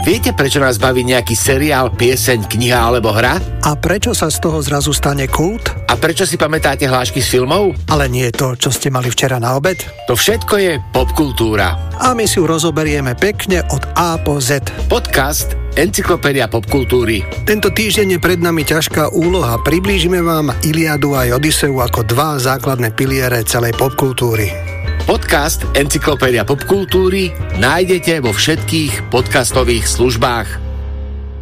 Viete, prečo nás baví nejaký seriál, pieseň, kniha alebo hra? A prečo sa z toho zrazu stane kult? A prečo si pamätáte hlášky z filmov? Ale nie to, čo ste mali včera na obed? To všetko je popkultúra. A my si ju rozoberieme pekne od A po Z. Podcast Encyklopédia popkultúry. Tento týždeň je pred nami ťažká úloha. Priblížime vám Iliadu a Odyseu ako dva základné piliere celej popkultúry. Podcast Encyklopédia popkultúry nájdete vo všetkých podcastových službách.